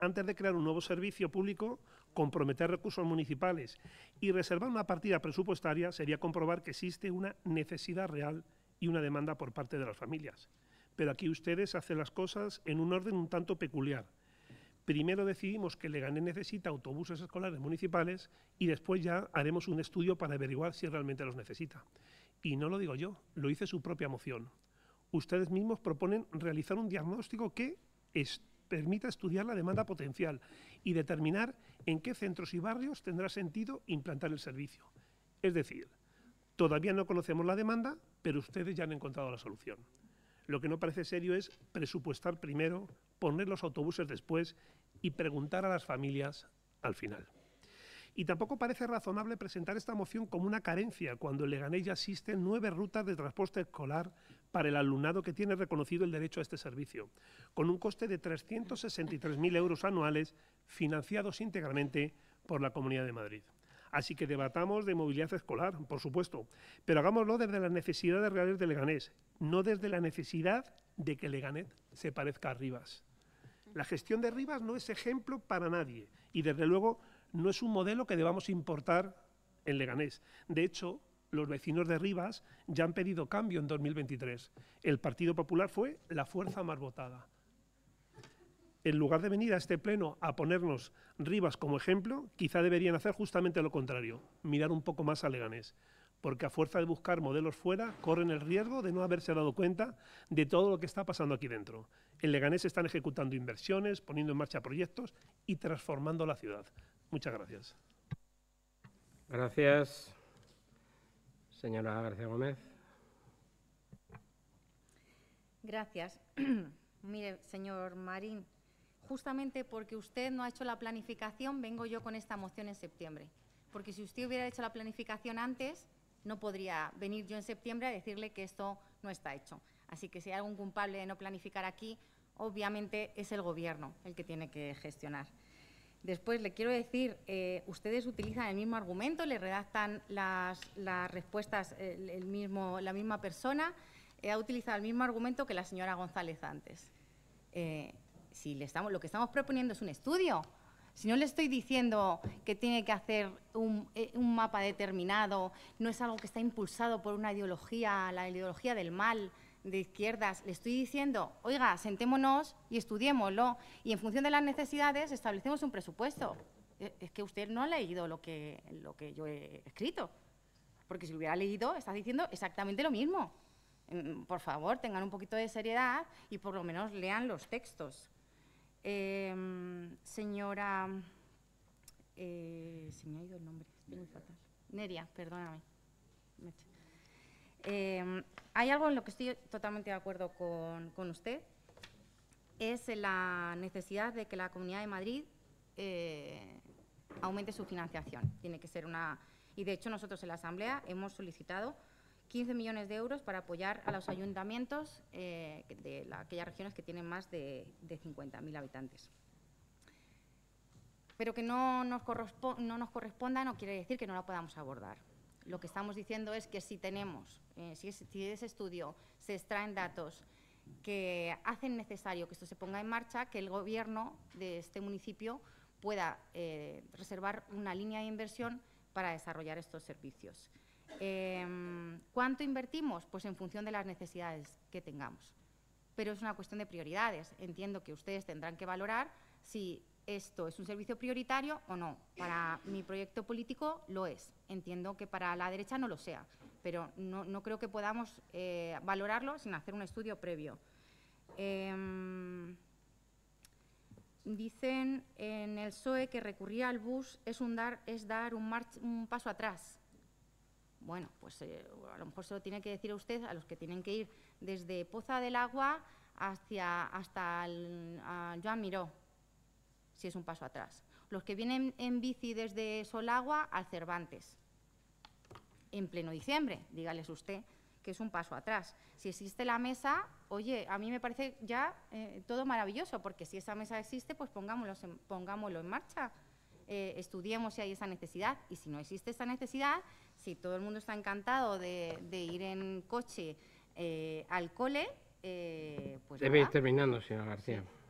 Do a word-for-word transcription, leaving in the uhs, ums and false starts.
antes de crear un nuevo servicio público, comprometer recursos municipales y reservar una partida presupuestaria sería comprobar que existe una necesidad real y una demanda por parte de las familias. Pero aquí ustedes hacen las cosas en un orden un tanto peculiar. Primero decidimos que Leganés necesita autobuses escolares municipales y después ya haremos un estudio para averiguar si realmente los necesita. Y no lo digo yo, lo dice su propia moción. Ustedes mismos proponen realizar un diagnóstico que es, permita estudiar la demanda potencial y determinar en qué centros y barrios tendrá sentido implantar el servicio. Es decir, todavía no conocemos la demanda, pero ustedes ya han encontrado la solución. Lo que no parece serio es presupuestar primero, poner los autobuses después y preguntar a las familias al final. Y tampoco parece razonable presentar esta moción como una carencia cuando en Leganés ya existen nueve rutas de transporte escolar para el alumnado que tiene reconocido el derecho a este servicio, con un coste de trescientos sesenta y tres mil euros anuales financiados íntegramente por la Comunidad de Madrid. Así que debatamos de movilidad escolar, por supuesto, pero hagámoslo desde las necesidades reales de Leganés, no desde la necesidad de que Leganés se parezca a Rivas. La gestión de Rivas no es ejemplo para nadie y, desde luego, no es un modelo que debamos importar en Leganés. De hecho, los vecinos de Rivas ya han pedido cambio en dos mil veintitrés. El Partido Popular fue la fuerza más votada. En lugar de venir a este pleno a ponernos Rivas como ejemplo, quizá deberían hacer justamente lo contrario, mirar un poco más a Leganés, porque a fuerza de buscar modelos fuera, corren el riesgo de no haberse dado cuenta de todo lo que está pasando aquí dentro. En Leganés se están ejecutando inversiones, poniendo en marcha proyectos y transformando la ciudad. Muchas gracias. Gracias. Señora García Gómez. Gracias. Mire, señor Marín, justamente porque usted no ha hecho la planificación, vengo yo con esta moción en septiembre. Porque si usted hubiera hecho la planificación antes, no podría venir yo en septiembre a decirle que esto no está hecho. Así que si hay algún culpable de no planificar aquí, obviamente es el Gobierno el que tiene que gestionar. Después, le quiero decir, eh, ustedes utilizan el mismo argumento, le redactan las, las respuestas el, el mismo, la misma persona, eh, ha utilizado el mismo argumento que la señora González antes. Eh, si le estamos, lo que estamos proponiendo es un estudio. Si no le estoy diciendo que tiene que hacer un, eh, un mapa determinado, no es algo que está impulsado por una ideología, la ideología del mal, de izquierdas, le estoy diciendo, oiga, sentémonos y estudiémoslo y en función de las necesidades establecemos un presupuesto. Es que usted no ha leído lo que, lo que yo he escrito, porque si lo hubiera leído está diciendo exactamente lo mismo. Por favor, tengan un poquito de seriedad y por lo menos lean los textos. Eh, señora, eh, se me ha ido el nombre, estoy muy fatal. Neria, perdóname. Eh, hay algo en lo que estoy totalmente de acuerdo con, con usted, es la necesidad de que la Comunidad de Madrid eh, aumente su financiación. Tiene que ser una… Y, de hecho, nosotros en la Asamblea hemos solicitado quince millones de euros para apoyar a los ayuntamientos eh, de la, aquellas regiones que tienen más de, de cincuenta mil habitantes. Pero que no nos, no nos corresponda no quiere decir que no la podamos abordar. Lo que estamos diciendo es que si tenemos, eh, si, es, si de ese estudio se extraen datos que hacen necesario que esto se ponga en marcha, que el Gobierno de este municipio pueda eh, reservar una línea de inversión para desarrollar estos servicios. Eh, ¿Cuánto invertimos? Pues en función de las necesidades que tengamos. Pero es una cuestión de prioridades. Entiendo que ustedes tendrán que valorar si esto es un servicio prioritario o no. Para mi proyecto político lo es. Entiendo que para la derecha no lo sea, pero no, no creo que podamos eh, valorarlo sin hacer un estudio previo. Eh, dicen en el P S O E que recurrir al bus es, un dar, es dar un, march, un paso atrás. Bueno, pues eh, a lo mejor se lo tiene que decir a usted, a los que tienen que ir desde Poza del Agua hacia, hasta el, a Joan Miró, si es un paso atrás. Los que vienen en bici desde Solagua al Cervantes, en pleno diciembre, dígales usted que es un paso atrás. Si existe la mesa, oye, a mí me parece ya eh, todo maravilloso, porque si esa mesa existe, pues pongámoslo en, pongámoslo en marcha. Eh, estudiemos si hay esa necesidad y si no existe esa necesidad, si todo el mundo está encantado de, de ir en coche eh, al cole, eh, pues debe ir nada. terminando, señora García. Sí.